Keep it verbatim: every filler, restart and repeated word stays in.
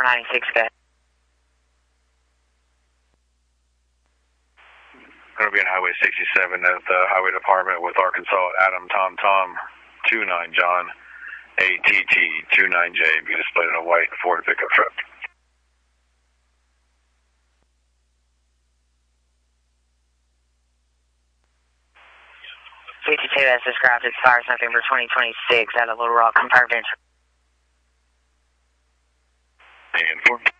four ninety-six, go ahead. Going to be on Highway sixty-seven at the Highway Department with Arkansas Adam Tom Tom two nine John A T T two nine J. Be displayed in a white Ford pickup truck. fifty-two as described, expires November twenty twenty-six at a Little Rock, confirmed entry. And four.